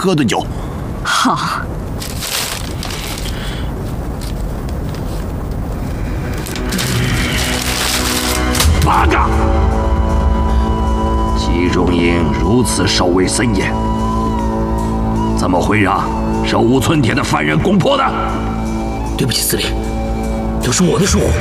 喝的酒。 好。 八嘎！集中营如此守卫森严，怎么会让手无寸铁的犯人攻破呢？ 对不起，司令，都是我的疏忽。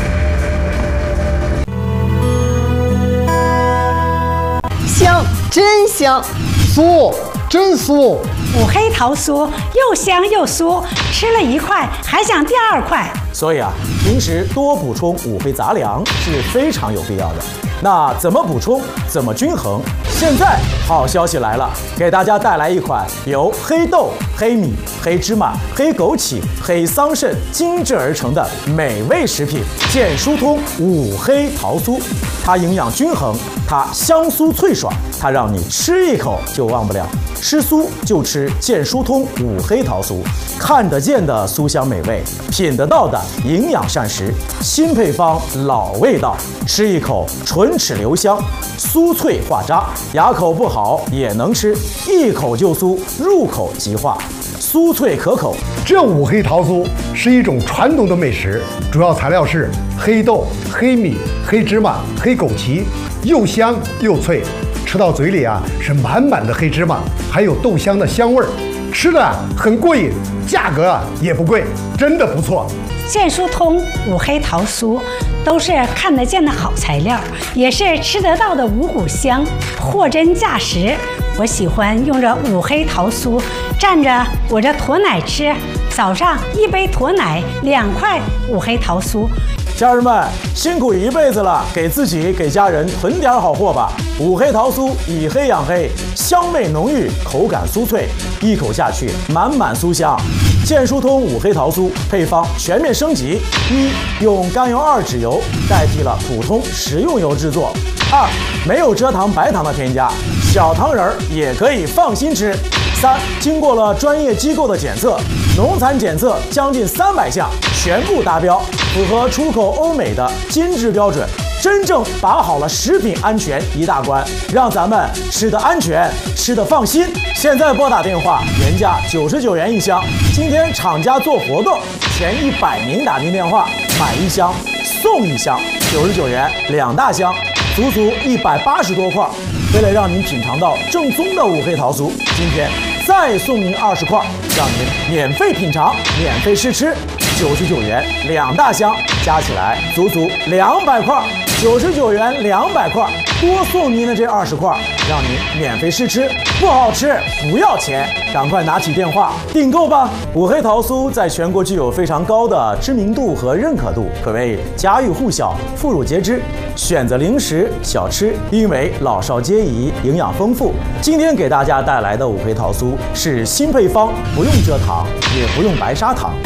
香，真香！ 酥，真酥！ 五黑桃酥又香又酥，吃了一块还想第二块。 所以啊，平时多补充五黑杂粮是非常有必要的。那怎么补充，怎么均衡？现在好消息来了，给大家带来一款由黑豆、黑米、黑芝麻、黑枸杞、黑桑葚精制而成的美味食品——健疏通五黑桃酥。它营养均衡，它香酥脆爽，它让你吃一口就忘不了。吃酥就吃健疏通五黑桃酥，看得见的酥香美味，品得到的营养膳食，新配方老味道，吃一口唇齿留香，酥脆化渣，牙口不好也能吃，一口就酥，入口即化，酥脆可口。 这五黑桃酥是一种传统的美食，主要材料是黑豆、黑米、黑芝麻、黑枸杞，又香又脆。吃到嘴里啊，是满满的黑芝麻，还有豆香的香味儿，吃的很过瘾，价格也不贵，真的不错。 健疏通五黑桃酥都是看得见的好材料，也是吃得到的五谷香，货真价实。我喜欢用这五黑桃酥蘸着我这驼奶吃，早上一杯驼奶，2块五黑桃酥。 家人们辛苦一辈子了，给自己给家人囤点好货吧。五黑桃酥以黑养黑，香味浓郁，口感酥脆，一口下去满满酥香。健疏通五黑桃酥配方全面升级：一、用甘油2酯油代替了普通食用油制作；二、没有蔗糖、白糖的添加，小糖人也可以放心吃；三、经过了专业机构的检测，农残检测将近300项，全部达标，符合出口欧美的金质标准，真正把好了食品安全一大关，让咱们吃得安全，吃得放心。现在拨打电话，原价99元一箱，今天厂家做活动，前100名打进电话买1箱送1箱，99元2大箱，足足180多块。为了让您品尝到正宗的五黑桃酥，今天再送您20块，让您免费品尝，免费试吃。99元2大箱，加起来足足200块，99元200块，多送您的这20块，让您免费试吃，不好吃不要钱，赶快拿起电话订购吧！五黑桃酥在全国具有非常高的知名度和认可度，可谓家喻户晓、妇孺皆知。选择零食小吃，因为老少皆宜，营养丰富。今天给大家带来的五黑桃酥是新配方，不用蔗糖，也不用白砂糖。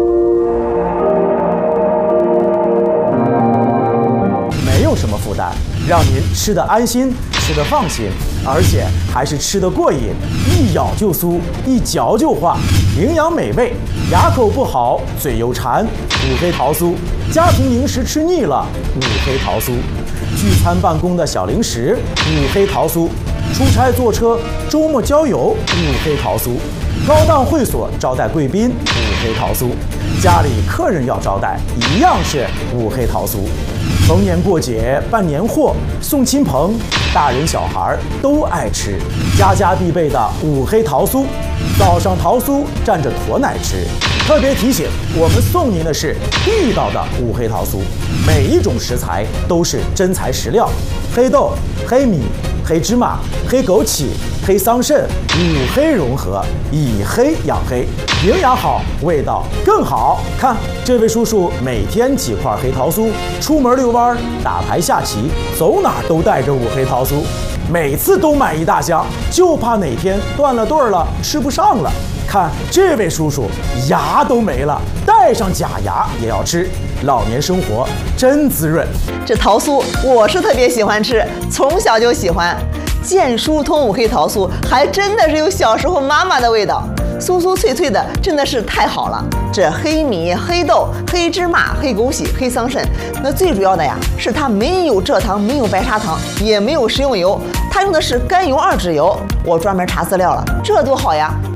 没有什么负担，让您吃得安心，吃得放心，而且还是吃得过瘾，一咬就酥，一嚼就化，营养美味，牙口不好，嘴又馋，五黑桃酥，家庭零食吃腻了，五黑桃酥，聚餐办公的小零食，五黑桃酥，出差坐车，周末郊游，五黑桃酥，高档会所招待贵宾，五黑桃酥，家里客人要招待，一样是五黑桃酥。逢年过节办年货，送亲朋，大人小孩都爱吃，家家必备的五黑桃酥。早上桃酥蘸着驼奶吃。特别提醒，我们送您的是地道的五黑桃酥，每一种食材都是真材实料，黑豆、黑米、黑芝麻、黑枸杞、黑桑葚，五黑融合，以黑养黑，营养好，味道更好。看这位叔叔每天几块黑桃酥，出门遛弯、打牌下棋，走哪都带着五黑桃酥，每次都买一大箱，就怕哪天断了顿了，吃不上了。看这位叔叔牙都没了，带上假牙也要吃，老年生活真滋润。 这桃酥我是特别喜欢吃，从小就喜欢。健疏通五黑桃酥还真的是有小时候妈妈的味道，酥酥脆脆的，真的是太好了。这黑米、黑豆、黑芝麻、黑枸杞、黑桑葚，那最主要的呀是它没有蔗糖，没有白砂糖，也没有食用油，它用的是甘油2酯油。我专门查资料了，这多好呀！